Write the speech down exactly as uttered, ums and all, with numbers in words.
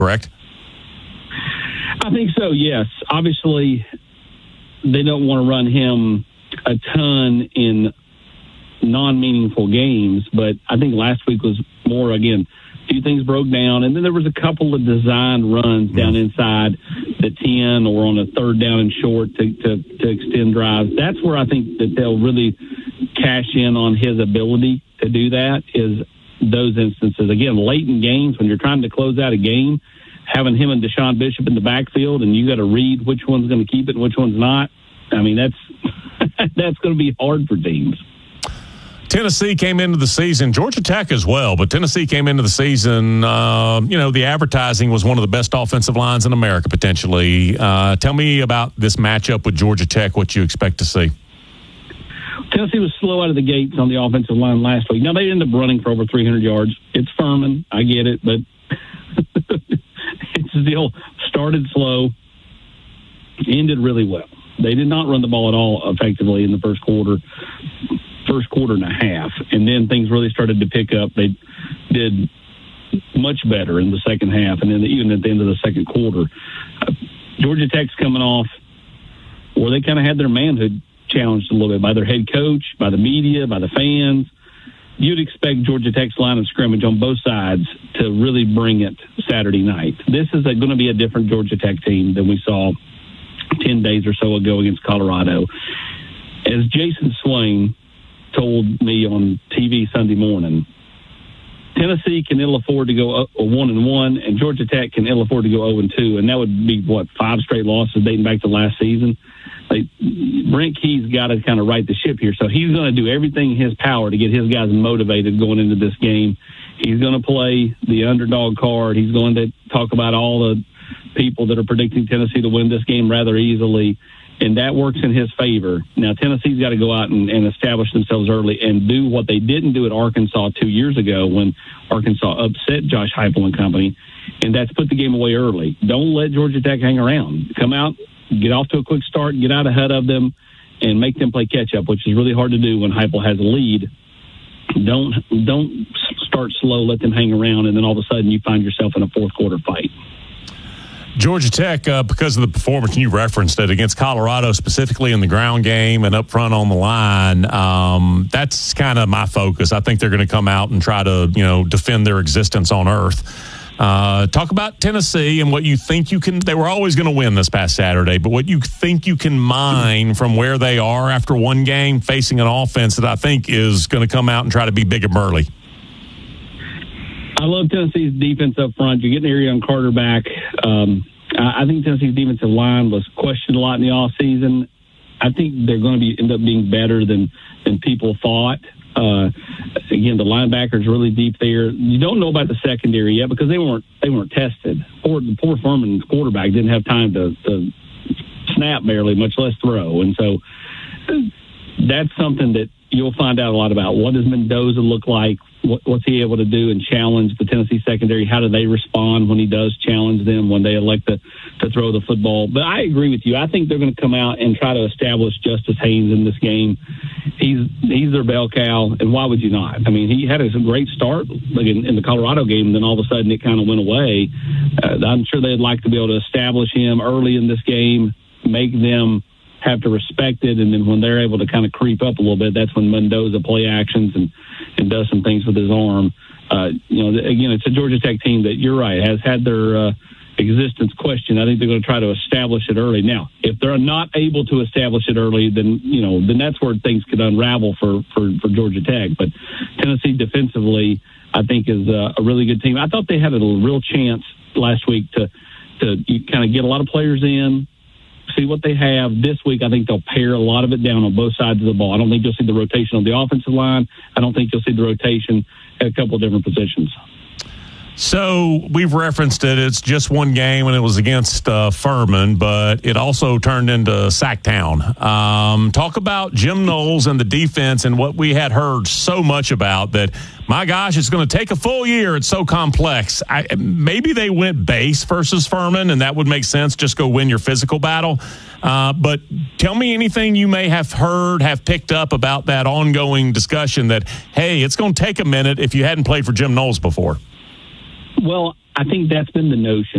correct? I think so, yes. Obviously, they don't want to run him a ton in non-meaningful games, but I think last week was more, again, a few things broke down, and then there was a couple of designed runs down inside the ten or on a third down and short to, to, to extend drives. That's where I think that they'll really cash in on his ability to do that, is those instances. Again, late in games, when you're trying to close out a game, having him and Deshaun Bishop in the backfield, and you got to read which one's going to keep it and which one's not. I mean, that's that's going to be hard for teams. Tennessee came into the season, Georgia Tech as well, but Tennessee came into the season, uh, you know, the advertising was one of the best offensive lines in America, potentially. Uh, tell me about this matchup with Georgia Tech, what you expect to see. Tennessee was slow out of the gates on the offensive line last week. Now, they ended up running for over three hundred yards. It's Furman. I get it, but it still started slow, ended really well. They did not run the ball at all effectively in the first quarter, first quarter and a half, and then things really started to pick up. They did much better in the second half, and then even at the end of the second quarter. Uh, Georgia Tech's coming off where they kind of had their manhood challenged a little bit by their head coach, by the media, by the fans. You'd expect Georgia Tech's line of scrimmage on both sides to really bring it Saturday night. This is going to be a different Georgia Tech team than we saw ten days or so ago against Colorado. As Jason Swain told me on T V Sunday morning, Tennessee can ill afford to go one and one, and Georgia Tech can ill afford to go zero and two, and that would be what, five straight losses dating back to last season. Like, Brent Key's got to kind of right the ship here, so he's going to do everything in his power to get his guys motivated going into this game. He's going to play the underdog card. He's going to talk about all the people that are predicting Tennessee to win this game rather easily, and that works in his favor. Now, Tennessee's got to go out and, and establish themselves early and do what they didn't do at Arkansas two years ago when Arkansas upset Josh Heupel and company, and that's put the game away early. Don't let Georgia Tech hang around. Come out, get off to a quick start, get out ahead of them, and make them play catch-up, which is really hard to do when Heupel has a lead. Don't don't start slow, let them hang around, and then all of a sudden you find yourself in a fourth-quarter fight. Georgia Tech, uh, because of the performance, and you referenced it, against Colorado, specifically in the ground game and up front on the line, um, that's kind of my focus. I think they're going to come out and try to, you know, defend their existence on earth. Uh, talk about Tennessee and what you think you can – they were always going to win this past Saturday, but what you think you can mine from where they are after one game facing an offense that I think is going to come out and try to be big and burly. I love Tennessee's defense up front. You're getting Arion Carter back. Um, I think Tennessee's defensive line was questioned a lot in the offseason. I think they're going to be end up being better than, than people thought. Uh, again, the linebackers really deep there. You don't know about the secondary yet because they weren't they weren't tested. Poor, the poor Furman quarterback didn't have time to, to snap barely, much less throw. And so that's something that you'll find out a lot about. What does Mendoza look like? What, what's he able to do and challenge the Tennessee secondary? How do they respond when he does challenge them, when they elect to, to throw the football? But I agree with you. I think they're going to come out and try to establish Justice Haynes in this game. He's he's their bell cow, and why would you not? I mean, he had a great start like in, in the Colorado game, and then all of a sudden it kind of went away. Uh, I'm sure they'd like to be able to establish him early in this game, make them have to respect it, and then when they're able to kind of creep up a little bit, that's when Mendoza play actions and, and does some things with his arm. Uh, you know, again, it's a Georgia Tech team that, you're right, has had their uh, existence questioned. I think they're going to try to establish it early. Now, if they're not able to establish it early, then, you know, then that's where things could unravel for, for, for Georgia Tech. But Tennessee defensively, I think, is a, a really good team. I thought they had a real chance last week to, to kind of get a lot of players in, see what they have. This week, I think they'll pare a lot of it down on both sides of the ball. I don't think you'll see the rotation on the offensive line. I don't think you'll see the rotation at a couple of different positions. So we've referenced it. It's just one game, and it was against uh, Furman, but it also turned into Sacktown. Um, talk about Jim Knowles and the defense and what we had heard so much about that, my gosh, it's going to take a full year. It's so complex. I, maybe they went base versus Furman, and that would make sense. Just go win your physical battle. Uh, but tell me anything you may have heard, have picked up about that ongoing discussion that, hey, it's going to take a minute if you hadn't played for Jim Knowles before. Well, I think that's been the notion.